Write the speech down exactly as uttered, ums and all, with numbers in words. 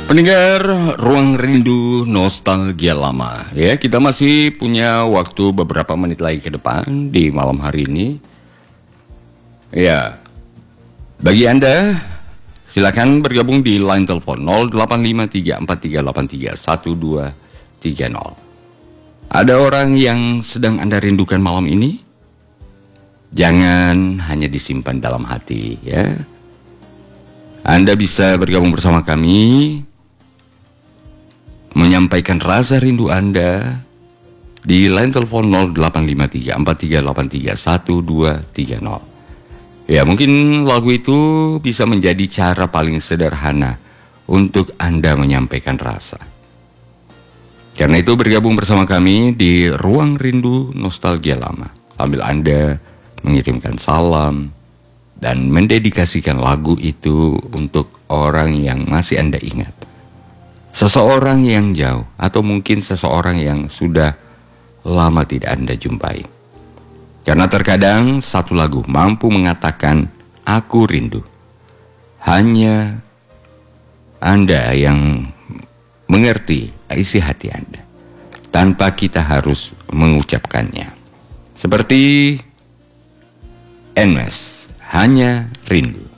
Pendengar Ruang Rindu Nostalgia Lama, ya, kita masih punya waktu beberapa menit lagi ke depan di malam hari ini. Ya, bagi Anda silakan bergabung di line telepon nol delapan lima tiga empat tiga delapan tiga satu dua tiga nol. Ada orang yang sedang Anda rindukan malam ini? Jangan hanya disimpan dalam hati, ya. Anda bisa bergabung bersama kami, menyampaikan rasa rindu Anda di line telepon nol delapan lima tiga empat tiga delapan tiga satu dua tiga nol. Ya, mungkin lagu itu bisa menjadi cara paling sederhana untuk Anda menyampaikan rasa. Karena itu bergabung bersama kami di Ruang Rindu Nostalgia Lama, sambil Anda mengirimkan salam dan mendedikasikan lagu itu untuk orang yang masih Anda ingat. Seseorang yang jauh, atau mungkin seseorang yang sudah lama tidak Anda jumpai. Karena terkadang satu lagu mampu mengatakan, aku rindu. Hanya Anda yang mengerti isi hati Anda, tanpa kita harus mengucapkannya. Seperti N M E S, hanya rindu.